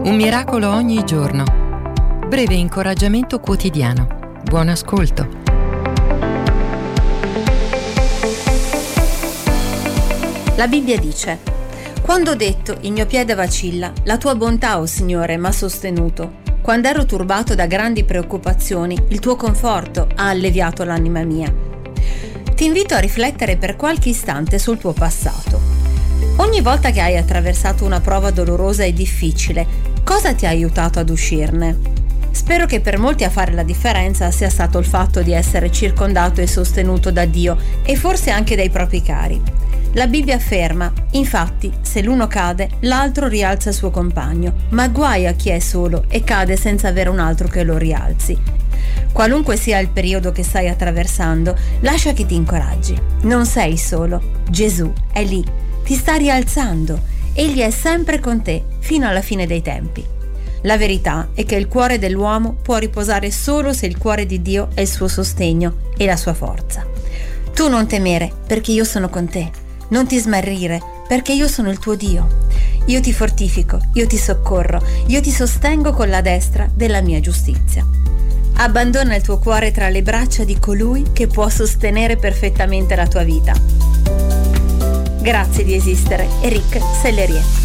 Un miracolo ogni giorno. Breve incoraggiamento quotidiano. Buon ascolto. La Bibbia dice: quando ho detto il mio piede vacilla, la tua bontà, o Signore, m'ha sostenuto. Quando ero turbato da grandi preoccupazioni, il tuo conforto ha alleviato l'anima mia. Ti invito a riflettere per qualche istante sul tuo passato. Ogni volta che hai attraversato una prova dolorosa e difficile, cosa ti ha aiutato ad uscirne? Spero che per molti a fare la differenza sia stato il fatto di essere circondato e sostenuto da Dio e forse anche dai propri cari. La Bibbia afferma, infatti, se l'uno cade, l'altro rialza il suo compagno, ma guai a chi è solo e cade senza avere un altro che lo rialzi. Qualunque sia il periodo che stai attraversando, lascia che ti incoraggi. Non sei solo. Gesù è lì, ti sta rialzando. Egli è sempre con te, fino alla fine dei tempi. La verità è che il cuore dell'uomo può riposare solo se il cuore di Dio è il suo sostegno e la sua forza. Tu non temere, perché io sono con te. Non ti smarrire, perché io sono il tuo Dio. Io ti fortifico, io ti soccorro, io ti sostengo con la destra della mia giustizia. Abbandona il tuo cuore tra le braccia di colui che può sostenere perfettamente la tua vita. Grazie di esistere, Eric Sellerier.